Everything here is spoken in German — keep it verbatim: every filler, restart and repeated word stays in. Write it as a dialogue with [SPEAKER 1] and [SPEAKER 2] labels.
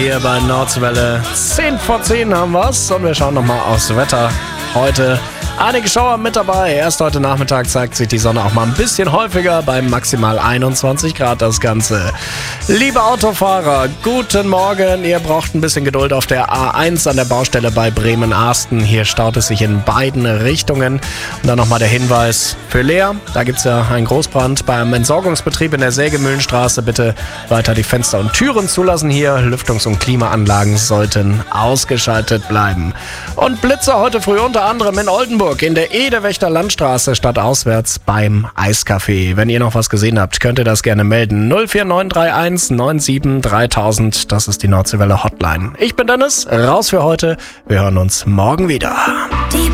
[SPEAKER 1] Hier bei Nordwelle zehn vor zehn haben wir's und wir schauen nochmal aufs Wetter. Heute einige Schauer mit dabei. Erst heute Nachmittag zeigt sich die Sonne auch mal ein bisschen häufiger, bei maximal einundzwanzig Grad das Ganze. Liebe Autofahrer, guten Morgen. Ihr braucht ein bisschen Geduld auf der A eins an der Baustelle bei Bremen-Arsten. Hier staut es sich in beiden Richtungen. Und dann nochmal der Hinweis für Leer. Da gibt es ja einen Großbrand beim Entsorgungsbetrieb in der Sägemühlenstraße. Bitte weiter die Fenster und Türen zulassen hier. Lüftungs- und Klimaanlagen sollten ausgeschaltet bleiben. Und Blitze heute früh unter anderem in Oldenburg in der Edewächter Landstraße stadtauswärts beim Eiscafé. Wenn ihr noch was gesehen habt, könnt ihr das gerne melden. null vier neun drei eins neun sieben dreitausend, das ist die Nordwelle Hotline. Ich bin Dennis, raus für heute. Wir hören uns morgen wieder.